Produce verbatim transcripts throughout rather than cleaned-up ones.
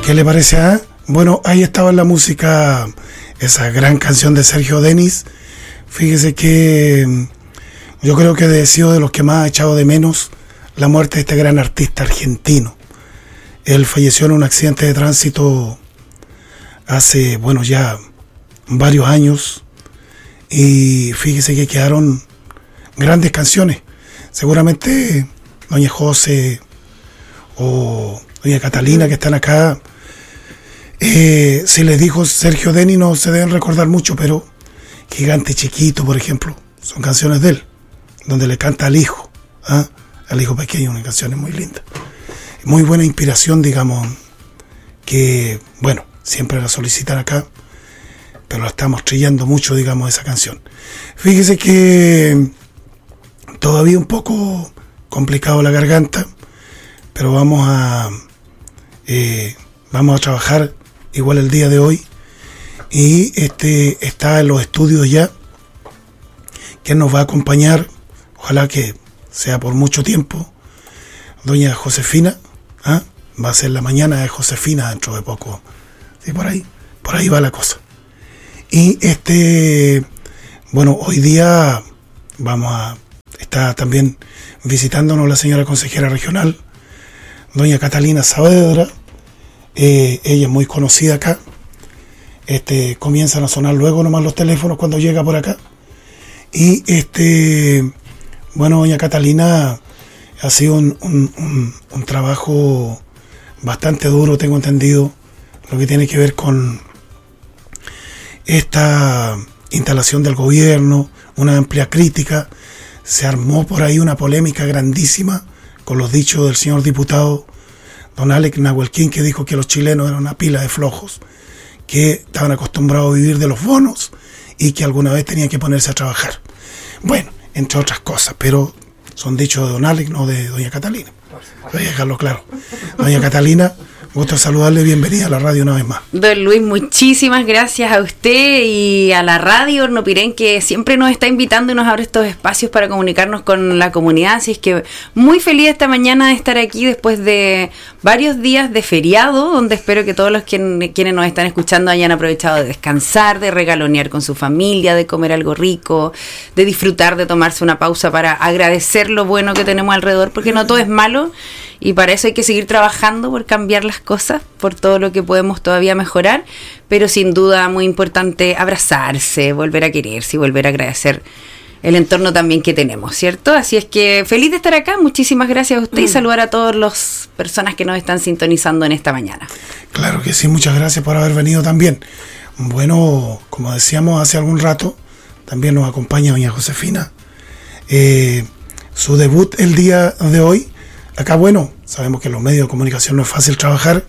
¿Qué le parece? Ah? Bueno, ahí estaba en la música esa gran canción de Sergio Denis. Fíjese que yo creo que he sido de los que más ha echado de menos la muerte de este gran artista argentino. Él falleció en un accidente de tránsito hace, bueno, ya varios años, y fíjese que quedaron grandes canciones. Seguramente doña José o doña Catalina, que están acá, eh, si les dijo Sergio Denis no se deben recordar mucho, pero Gigante Chiquito, por ejemplo, son canciones de él, donde le canta al hijo, ¿ah? al hijo pequeño, una canción muy linda. Muy buena inspiración, digamos, que, bueno, siempre la solicitan acá, pero la estamos trillando mucho, digamos, esa canción. Fíjese que todavía un poco complicado la garganta, pero vamos a eh, vamos a trabajar igual el día de hoy, y este está en los estudios ya, que nos va a acompañar, ojalá que sea por mucho tiempo, doña Josefina. ¿Ah? Va a ser la mañana de Josefina dentro de poco. Sí, por ahí, por ahí va la cosa. Y este, bueno, hoy día vamos a, está también visitándonos la señora consejera regional, doña Catalina Saavedra. Eh, ella es muy conocida acá. Este, comienzan a sonar luego nomás los teléfonos cuando llega por acá. Y este, bueno, doña Catalina ha sido un, un, un, un trabajo bastante duro, tengo entendido, lo que tiene que ver con esta instalación del gobierno, una amplia crítica. Se armó por ahí una polémica grandísima con los dichos del señor diputado don Alex Nahuelquín, que dijo que los chilenos eran una pila de flojos, que estaban acostumbrados a vivir de los bonos y que alguna vez tenían que ponerse a trabajar. Bueno, entre otras cosas, pero son dichos de don Alex, no de doña Catalina. Voy a dejarlo claro. Doña Catalina, gusto saludarle, bienvenida a la radio una vez más. Don Luis, muchísimas gracias a usted y a la radio Hornopirén, que siempre nos está invitando y nos abre estos espacios para comunicarnos con la comunidad. Así es que muy feliz esta mañana de estar aquí después de varios días de feriado, donde espero que todos los que, quienes nos están escuchando hayan aprovechado de descansar, de regalonear con su familia, de comer algo rico, de disfrutar, de tomarse una pausa para agradecer lo bueno que tenemos alrededor, porque no todo es malo. Y para eso hay que seguir trabajando por cambiar las cosas, por todo lo que podemos todavía mejorar, pero sin duda muy importante abrazarse, volver a quererse y volver a agradecer el entorno también que tenemos, ¿cierto? Así es que feliz de estar acá, muchísimas gracias a usted mm. y saludar a todas las personas que nos están sintonizando en esta mañana. Claro que sí, muchas gracias por haber venido también. Bueno, como decíamos hace algún rato, también nos acompaña doña Josefina. Eh, su debut el día de hoy. Acá, bueno, sabemos que en los medios de comunicación no es fácil trabajar,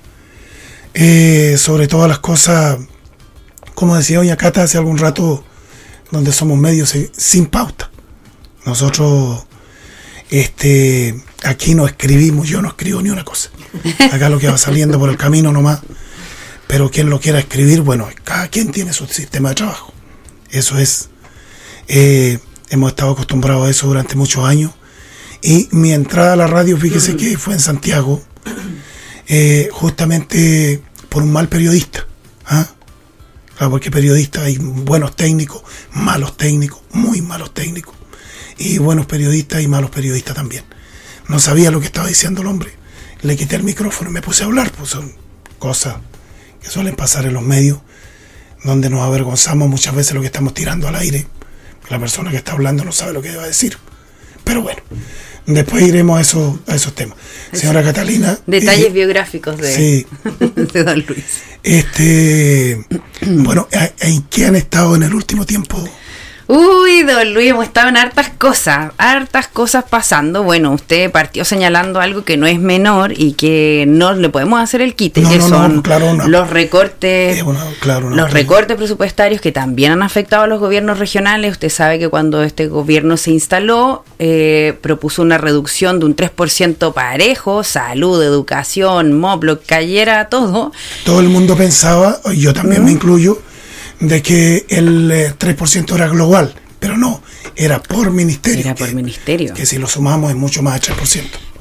eh, sobre todas las cosas, como decía doña Cata hace algún rato, donde somos medios sin pauta. Nosotros este, aquí no escribimos, yo no escribo ni una cosa. Acá lo que va saliendo por el camino nomás, pero quien lo quiera escribir, bueno, cada quien tiene su sistema de trabajo. Eso es, eh, hemos estado acostumbrados a eso durante muchos años. Y mi entrada a la radio, fíjese que fue en Santiago, eh, justamente por un mal periodista. ¿Ah? Claro, porque periodistas hay buenos técnicos, malos técnicos, muy malos técnicos, y buenos periodistas y malos periodistas también. No sabía lo que estaba diciendo el hombre. Le quité el micrófono y me puse a hablar, pues son cosas que suelen pasar en los medios, donde nos avergonzamos muchas veces lo que estamos tirando al aire. La persona que está hablando no sabe lo que va a decir. Pero bueno, después iremos a esos, a esos temas. Señora Catalina. Detalles eh, biográficos de, sí, de don Luis. Este, bueno, ¿en qué han estado en el último tiempo? Uy, don Luis, hemos estado en hartas cosas, hartas cosas pasando. Bueno, usted partió señalando algo que no es menor y que no le podemos hacer el quite, no, que no, son no, claro, no. los recortes, eh, bueno, claro, no, los claro. recortes presupuestarios que también han afectado a los gobiernos regionales. Usted sabe que cuando este gobierno se instaló, eh, propuso una reducción de un tres por ciento parejo, salud, educación, MOPLO, cayera todo. Todo el mundo pensaba, y yo también ¿Mm? me incluyo, de que el eh, tres por ciento era global, pero no, era por ministerio. Era por que, ministerio. Que si lo sumamos es mucho más del tres por ciento.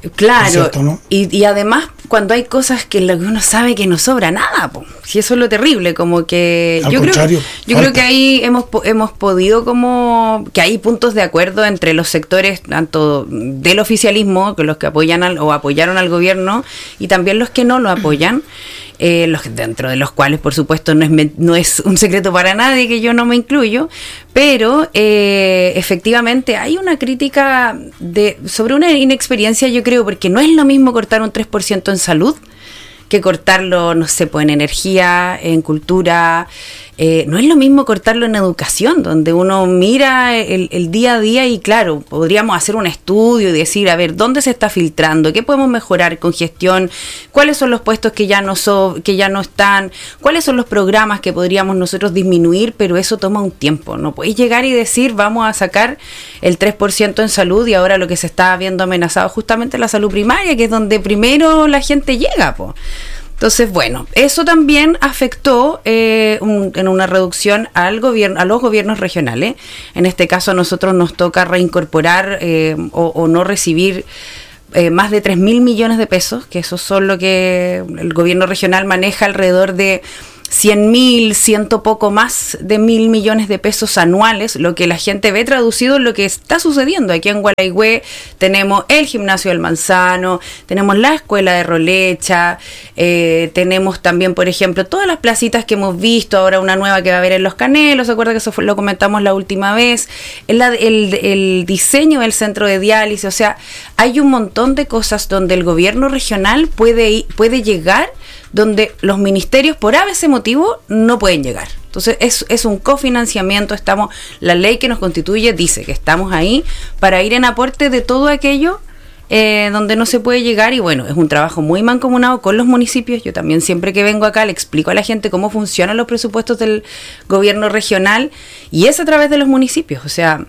Claro, cierto, ¿no? y, y además cuando hay cosas que lo que uno sabe que no sobra nada, po. Si eso es lo terrible, como que Al yo contrario, creo yo creo que ahí hemos hemos podido como que hay puntos de acuerdo entre los sectores tanto del oficialismo, que los que apoyan al, o apoyaron al gobierno, y también los que no lo apoyan. Eh, los dentro de los cuales por supuesto no es no es un secreto para nadie que yo no me incluyo, pero eh, efectivamente hay una crítica de sobre una inexperiencia, yo creo, porque no es lo mismo cortar un tres por ciento en salud que cortarlo, no sé, pues en energía, en cultura. Eh, no es lo mismo cortarlo en educación, donde uno mira el, el día a día y claro, podríamos hacer un estudio y decir, a ver, ¿dónde se está filtrando? ¿Qué podemos mejorar con gestión? ¿Cuáles son los puestos que ya no so, que ya no están? ¿Cuáles son los programas que podríamos nosotros disminuir? Pero eso toma un tiempo. No podéis llegar y decir, vamos a sacar el tres por ciento en salud y ahora lo que se está viendo amenazado justamente la salud primaria, que es donde primero la gente llega, po. Entonces, bueno, eso también afectó eh, un, en una reducción al gobierno, a los gobiernos regionales. En este caso a nosotros nos toca reincorporar eh, o, o no recibir eh, más de tres mil millones de pesos, que eso son lo que el gobierno regional maneja alrededor de cien mil, ciento poco más de mil millones de pesos anuales, lo que la gente ve traducido en lo que está sucediendo. Aquí en Gualaigüe tenemos el gimnasio del Manzano, tenemos la escuela de Rolecha, eh, tenemos también, por ejemplo, todas las placitas que hemos visto, ahora una nueva que va a haber en Los Canelos, ¿se acuerda que eso fue, lo comentamos la última vez? El, el, el diseño del centro de diálisis, o sea, hay un montón de cosas donde el gobierno regional puede, puede llegar, donde los ministerios por a veces motivo no pueden llegar. Entonces es, es un cofinanciamiento, estamos, la ley que nos constituye dice que estamos ahí para ir en aporte de todo aquello eh, donde no se puede llegar, y bueno, es un trabajo muy mancomunado con los municipios. Yo también siempre que vengo acá le explico a la gente cómo funcionan los presupuestos del gobierno regional, y es a través de los municipios, o sea,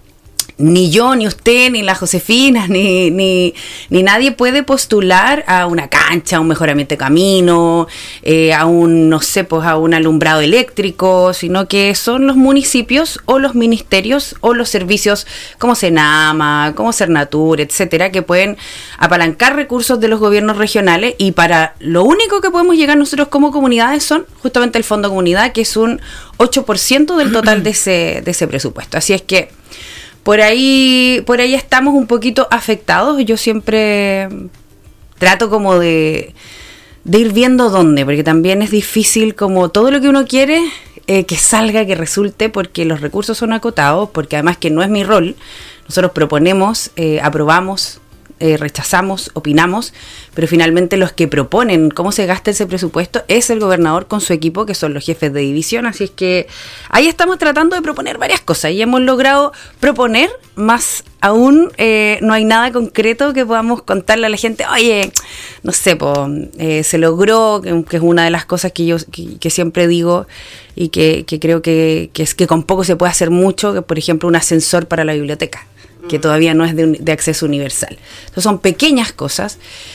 ni yo, ni usted, ni la Josefina, ni, ni, ni nadie puede postular a una cancha, a un mejoramiento de camino, eh, a un, no sé, pues a un alumbrado eléctrico, sino que son los municipios o los ministerios o los servicios como Senama, como Cernatur, etcétera, que pueden apalancar recursos de los gobiernos regionales, y para lo único que podemos llegar nosotros como comunidades son justamente el Fondo Comunidad, que es un ocho por ciento del total de ese, de ese presupuesto. Así es que Por ahí, por ahí estamos un poquito afectados. Yo siempre trato como de, de ir viendo dónde, porque también es difícil como todo lo que uno quiere eh, que salga, que resulte, porque los recursos son acotados, porque además que no es mi rol. Nosotros proponemos, eh, aprobamos, eh, rechazamos, opinamos, pero finalmente los que proponen cómo se gasta ese presupuesto es el gobernador con su equipo, que son los jefes de división. Así es que ahí estamos tratando de proponer varias cosas y hemos logrado proponer, más aún eh, no hay nada concreto que podamos contarle a la gente. Oye, no sé, po, eh, se logró, que, que es una de las cosas que yo que, que siempre digo y que, que creo que, que es que con poco se puede hacer mucho, que por ejemplo un ascensor para la biblioteca, que todavía no es de, de acceso universal. Entonces son pequeñas cosas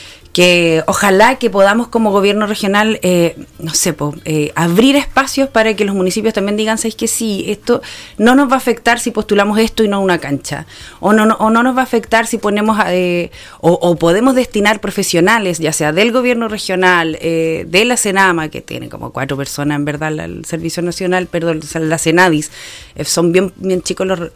que ojalá que podamos como gobierno regional, eh, no sé, po, eh, abrir espacios para que los municipios también digan, ¿sabes que sí? Esto no nos va a afectar si postulamos esto y no una cancha, o no, no, o no nos va a afectar si ponemos, eh, o, o podemos destinar profesionales, ya sea del gobierno regional, eh, de la Senama, que tiene como cuatro personas en verdad, el Servicio Nacional, perdón, la Senadis, eh, son bien, bien chicos los...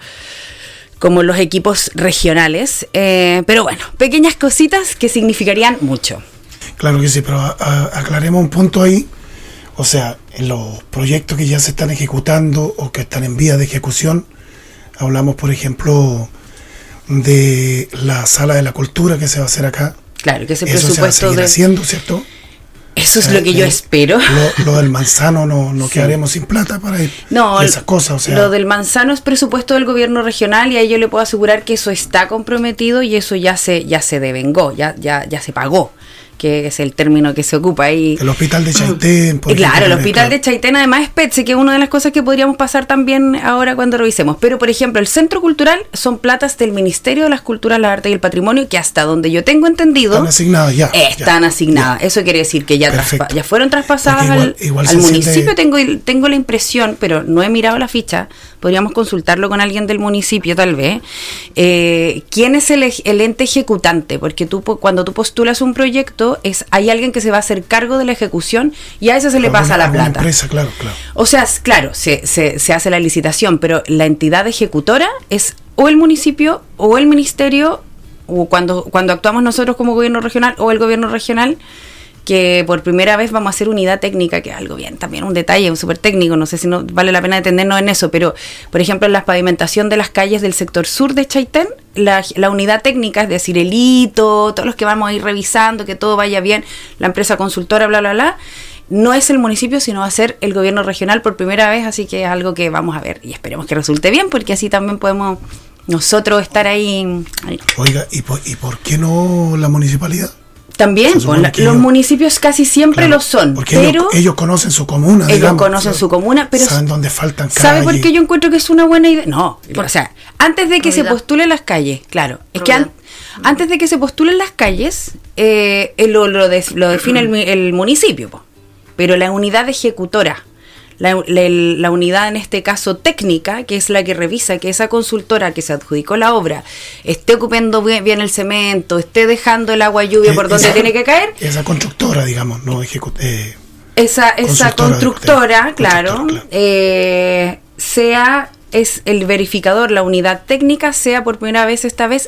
como los equipos regionales, eh, pero bueno, pequeñas cositas que significarían mucho. Claro que sí, pero a, a, aclaremos un punto ahí. O sea, en los proyectos que ya se están ejecutando o que están en vía de ejecución, hablamos, por ejemplo, de la Sala de la Cultura que se va a hacer acá. Claro, que ese Eso presupuesto se va a seguir de... haciendo, ¿cierto? Eso es eh, lo que yo eh, espero. Lo, lo del Manzano no, no sí. quedaremos sin plata para ir, no, esas cosas. O sea, lo del Manzano es presupuesto del gobierno regional y ahí yo le puedo asegurar que eso está comprometido y eso ya se ya se devengó, ya ya ya se pagó, que es el término que se ocupa ahí. El hospital de Chaitén. Por claro, el hospital claro. de Chaitén además es PETSE, que es una de las cosas que podríamos pasar también ahora cuando revisemos. Pero, por ejemplo, el Centro Cultural son platas del Ministerio de las Culturas, las Artes y el Patrimonio, que hasta donde yo tengo entendido... Están asignadas ya. Están ya, asignadas. Ya. Eso quiere decir que ya, traspa- ya fueron traspasadas igual, al, igual al municipio. Tengo, tengo la impresión, pero no he mirado la ficha, podríamos consultarlo con alguien del municipio tal vez, eh, ¿quién es el, el ente ejecutante? Porque tú cuando tú postulas un proyecto, es hay alguien que se va a hacer cargo de la ejecución y a ese se le pasa la plata. Empresa, claro, claro. O sea, claro, se, se, se hace la licitación, pero la entidad ejecutora es o el municipio o el ministerio, o cuando, cuando actuamos nosotros como gobierno regional o el gobierno regional, que por primera vez vamos a hacer unidad técnica, que es algo bien, también un detalle, un súper técnico, no sé si no vale la pena detenernos en eso, pero por ejemplo en la pavimentación de las calles del sector sur de Chaitén, la, la unidad técnica, es decir, el hito, todos los que vamos a ir revisando, que todo vaya bien, la empresa consultora, bla, bla, bla, no es el municipio, sino va a ser el gobierno regional por primera vez, así que es algo que vamos a ver y esperemos que resulte bien, porque así también podemos nosotros estar ahí. ahí. Oiga, ¿y por, ¿y por qué no la municipalidad? También, pues, la, los ellos, municipios casi siempre claro, lo son, porque pero ellos, ellos conocen su comuna, ellos digamos, conocen su comuna, pero saben dónde faltan calles. ¿Sabe por qué yo encuentro que es una buena idea? No, por, o sea, antes de que se postulen las calles, claro, es que an, antes de que se postulen las calles, eh, lo, lo, de, lo define el, el municipio, po, pero la unidad ejecutora, La, la, la unidad en este caso técnica, que es la que revisa que esa consultora que se adjudicó la obra esté ocupando bien, bien el cemento, esté dejando el agua lluvia eh, por donde esa, tiene que caer. Esa constructora, digamos, no ejecu- eh, esa, esa constructora, de, de, claro, constructora, claro. Eh, sea, es el verificador, la unidad técnica, sea por primera vez esta vez